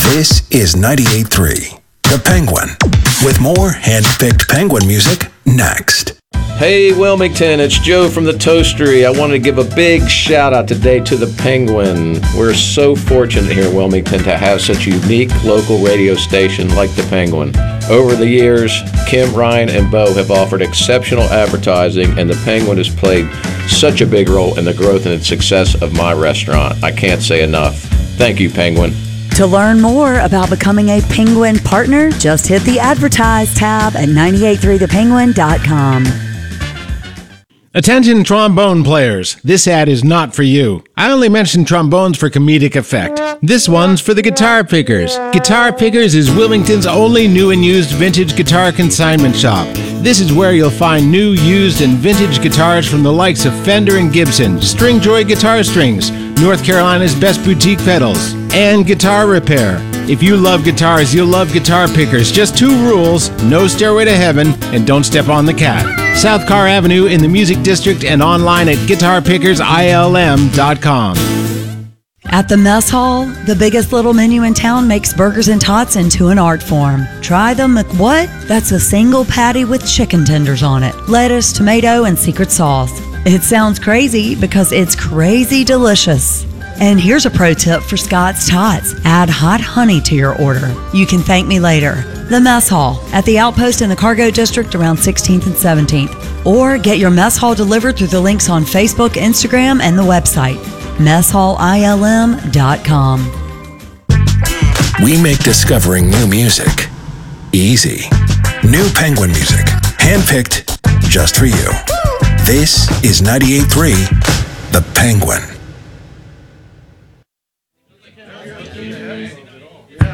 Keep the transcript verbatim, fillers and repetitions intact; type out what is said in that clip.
This is ninety-eight point three, The Penguin, with more hand-picked Penguin music next. Hey Wilmington, it's Joe from the Toastery. I wanted to give a big shout out today to the Penguin. We're so fortunate here in Wilmington to have such a unique local radio station like the Penguin. Over the years, Kim, Ryan, and Bo have offered exceptional advertising, and the Penguin has played such a big role in the growth and success of my restaurant. I can't say enough. Thank you, Penguin. To learn more about becoming a Penguin partner, just hit the Advertise tab at nine eight three the penguin dot com. Attention trombone players, this ad is not for you. I only mention trombones for comedic effect. This one's for the Guitar Pickers. Guitar Pickers is Wilmington's only new and used vintage guitar consignment shop. This is where you'll find new, used, and vintage guitars from the likes of Fender and Gibson, Stringjoy Guitar Strings, North Carolina's best boutique pedals, and guitar repair. If you love guitars, you'll love Guitar Pickers. Just two rules: no stairway to heaven, and don't step on the cat. South Carr Avenue in the Music District and online at guitar pickers I L M dot com. At the Mess Hall, the biggest little menu in town makes burgers and tots into an art form. Try the McWhat? That's a single patty with chicken tenders on it, lettuce, tomato, and secret sauce. It sounds crazy because it's crazy delicious. And here's a pro tip for Scott's Tots. Add hot honey to your order. You can thank me later. The Mess Hall at the Outpost in the Cargo District around sixteenth and seventeenth. Or get your Mess Hall delivered through the links on Facebook, Instagram, and the website, mess hall I L M dot com. We make discovering new music easy. New Penguin music, handpicked just for you. This is ninety-eight point three, The Penguin.